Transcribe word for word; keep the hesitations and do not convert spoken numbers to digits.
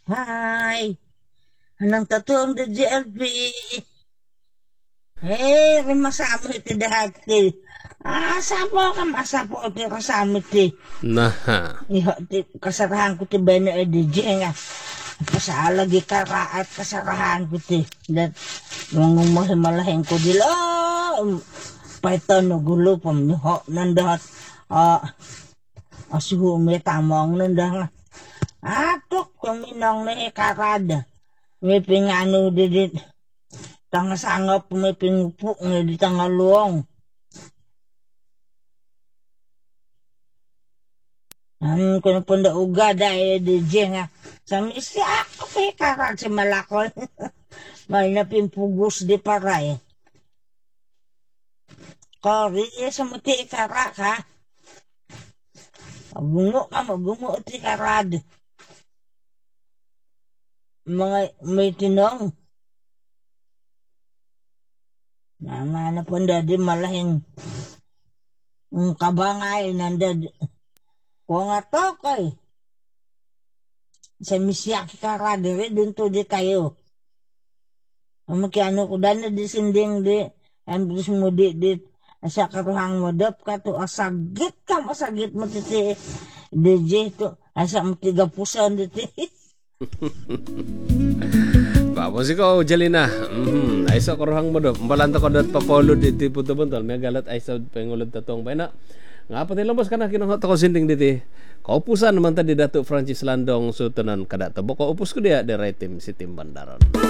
Hai, anong tatong da G L P? Eh, rimasamo iti dahati. Ah, sapo ka masapo iti kasamo ti. Naha. Iho, ti kasarahan ko ti Beno E D J nga. Kasalagi kara at kasarahan ko ti. Dat, mga mahimalahin ko dila. Paito no gulo pamiho. Nandahat, ah, asumi tamang nandahat. Atok, kuminong na ikarada. May pingano didit. Tanga sangap may pingupo nga di tanga luong. Ano ko na punda uga dahil di dyan nga. Sa misi ako pa ikarad si malakol. May napimpugos di paray. Kori, sa muti ikara ka. Magungo ka, magungo iti ikarad. Mga may tinong. Nama na punda di malahing ang kabangay nandad. Kung nga to kay. Sa misyak ikarad, dun to di kayo. Ang makiano ko dana di sinding di. Ang bis mo di di. Asa karuhang mo dap ka to. Asagit ka masagit mo titi. D J to. Asa mo tiga pusan diti. Vamos ikaw, Jelina. Mm-hmm. Ay sa koruhang mo do. Balanta ko dot papolo diti puto buntol. May galat ay sa pengulod tatong pa na. Nga pa nilabas ka na kinungot ako sinding diti. Kaupusan naman tadi Dato Francis Landong sutunan kada tabo. Kaupus ko dia the right team si Tim Bandaron.